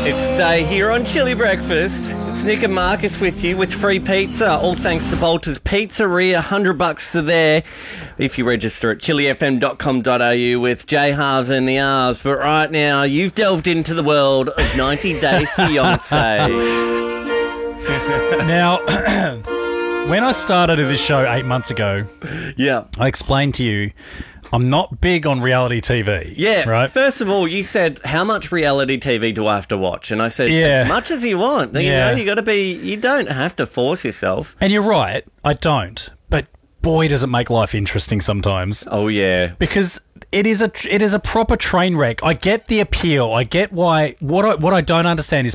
It's Day here on Chili Breakfast. It's Nick and Marcus with you with free pizza. All thanks to Bolter's Pizzeria. $100 to there if you register at chilifm.com.au with J Halves and the R's. But right now, you've delved into the world of 90 Day Fiancé. Now, when I started this show 8 months ago, Yeah. I explained to you I'm not big on reality TV. Yeah, right. First of all, you said, how much reality TV do I have to watch? And I said, Yeah. as much as you want. Yeah. You don't have to force yourself. And you're right, I don't. But boy, does it make life interesting sometimes. Oh, yeah. Because it is a proper train wreck. I get the appeal. I get why. What I don't understand is